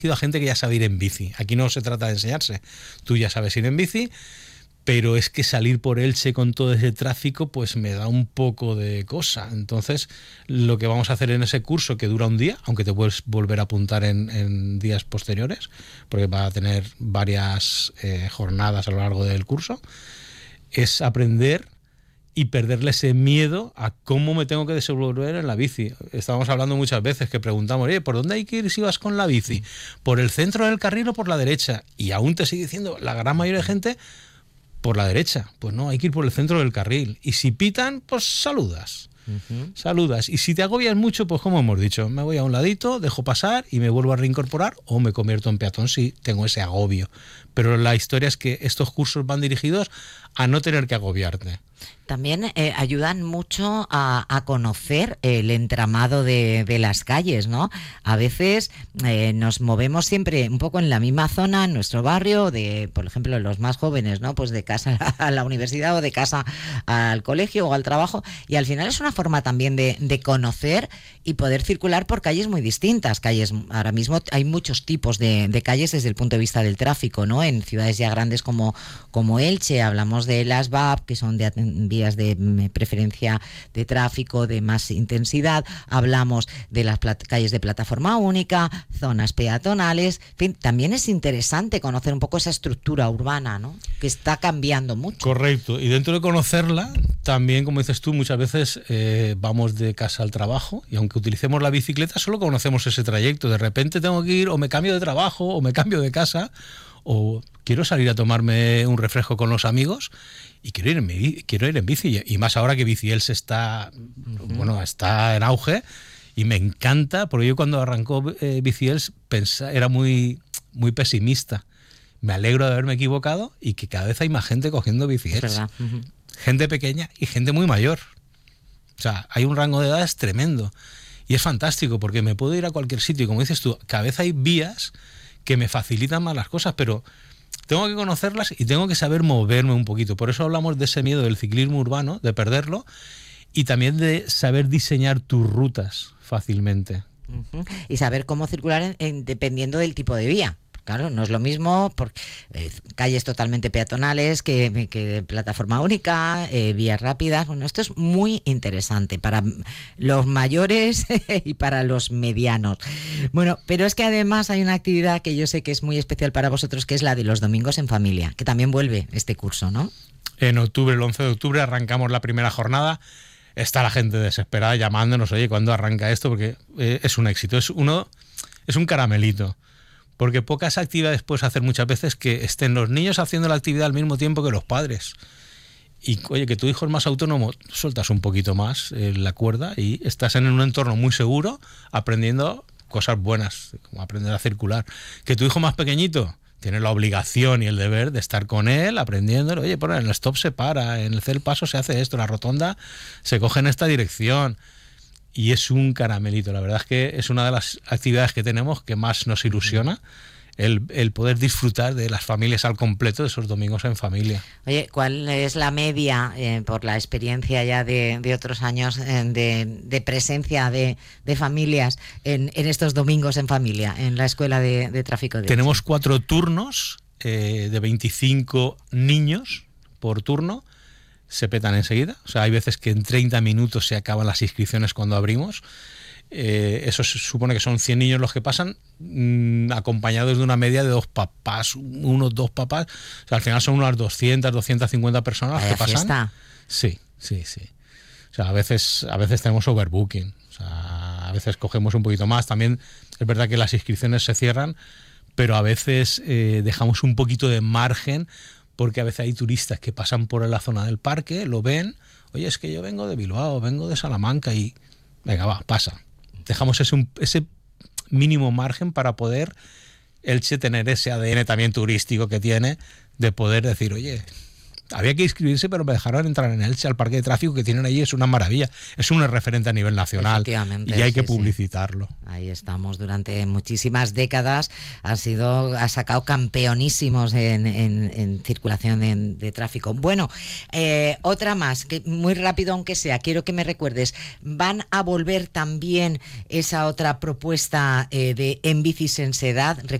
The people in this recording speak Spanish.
a gente que ya sabe ir en bici. Aquí no se trata de enseñarse. Tú ya sabes ir en bici, pero es que salir por Elche con todo ese tráfico pues me da un poco de cosa. Entonces, lo que vamos a hacer en ese curso, que dura un día, aunque te puedes volver a apuntar en días posteriores, porque va a tener varias jornadas a lo largo del curso, es aprender y perderle ese miedo a cómo me tengo que desenvolver en la bici. Estábamos hablando muchas veces que preguntamos, ¿por dónde hay que ir si vas con la bici? ¿Por el centro del carril o por la derecha? Y aún te sigue diciendo la gran mayoría de gente por la derecha. Pues no, hay que ir por el centro del carril. Y si pitan, pues saludas. Saludas. Y si te agobias mucho, pues como hemos dicho, me voy a un ladito, dejo pasar y me vuelvo a reincorporar o me convierto en peatón si tengo ese agobio. Pero la historia es que estos cursos van dirigidos a no tener que agobiarte. También ayudan mucho a conocer el entramado de las calles, ¿no? A veces nos movemos siempre un poco en la misma zona, en nuestro barrio, por ejemplo, los más jóvenes, ¿no? Pues de casa a la universidad o de casa al colegio o al trabajo, y al final es una forma también de conocer y poder circular por calles muy distintas. Ahora mismo hay muchos tipos de calles desde el punto de vista del tráfico, ¿no? En ciudades ya grandes como Elche, hablamos de las VAP, que son de vías de preferencia de tráfico de más intensidad, hablamos de las calles de plataforma única, zonas peatonales, en fin, también es interesante conocer un poco esa estructura urbana, ¿no? Que está cambiando mucho. Correcto, y dentro de conocerla, también, como dices tú, muchas veces vamos de casa al trabajo y aunque utilicemos la bicicleta, solo conocemos ese trayecto. De repente tengo que ir, o me cambio de trabajo, o me cambio de casa, o quiero salir a tomarme un refresco con los amigos y quiero ir en bici, y más ahora que Biciels está en auge y me encanta, porque yo cuando arrancó Biciels era muy, muy pesimista. Me alegro de haberme equivocado y que cada vez hay más gente cogiendo Biciels. Es verdad. Gente pequeña y gente muy mayor. O sea, hay un rango de edades tremendo y es fantástico porque me puedo ir a cualquier sitio y como dices tú, cada vez hay vías que me facilitan más las cosas, pero tengo que conocerlas y tengo que saber moverme un poquito. Por eso hablamos de ese miedo del ciclismo urbano, de perderlo, y también de saber diseñar tus rutas fácilmente. Y saber cómo circular dependiendo del tipo de vía. Claro, no es lo mismo calles totalmente peatonales que plataforma única, vías rápidas. Bueno, esto es muy interesante para los mayores y para los medianos. Bueno, pero es que además hay una actividad que yo sé que es muy especial para vosotros, que es la de los domingos en familia, que también vuelve este curso, ¿no? En octubre, el 11 de octubre, arrancamos la primera jornada. Está la gente desesperada llamándonos, oye, ¿cuándo arranca esto? Porque es un éxito, es un caramelito. Porque pocas actividades puedes hacer muchas veces que estén los niños haciendo la actividad al mismo tiempo que los padres. Y oye, que tu hijo es más autónomo, sueltas un poquito más la cuerda y estás en un entorno muy seguro aprendiendo cosas buenas, como aprender a circular. Que tu hijo más pequeñito tiene la obligación y el deber de estar con él aprendiendo. Oye, en el stop se para, en el paso se hace esto, en la rotonda se coge en esta dirección. Y es un caramelito, la verdad es que es una de las actividades que tenemos que más nos ilusiona, el poder disfrutar de las familias al completo de esos domingos en familia. Oye, ¿cuál es la media, por la experiencia ya de otros años, de presencia de familias en estos domingos en familia, en la escuela de tráfico de Elche? Tenemos 4 turnos de 25 niños por turno. Se petan enseguida, o sea, hay veces que en 30 minutos se acaban las inscripciones cuando abrimos. Eso se supone que son 100 niños los que pasan, acompañados de una media de 2 papás, 2 papás. O sea, al final son unas 250 personas las que pasan. ¿Fiesta? Sí. O sea, a veces tenemos overbooking, o sea, a veces cogemos un poquito más. También es verdad que las inscripciones se cierran, pero a veces dejamos un poquito de margen, porque a veces hay turistas que pasan por la zona del parque, lo ven, oye, es que yo vengo de Bilbao, vengo de Salamanca y venga, va, pasa. Dejamos ese mínimo margen para poder Elche tener ese ADN también turístico que tiene, de poder decir, oye, Había que inscribirse, pero me dejaron entrar en Elche, al parque de tráfico que tienen ahí, es una maravilla. Es un referente a nivel nacional y hay que publicitarlo. Ahí estamos durante muchísimas décadas. Ha sacado campeonísimos en circulación de tráfico. Bueno, otra más, que muy rápido aunque sea, quiero que me recuerdes. Van a volver también esa otra propuesta de En Bici Sense Edad.